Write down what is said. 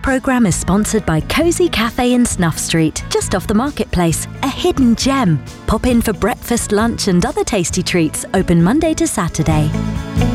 programme is sponsored by Cosy Cafe in Snuff Street, just off the marketplace, a hidden gem. Pop in for breakfast, lunch and other tasty treats, open Monday to Saturday.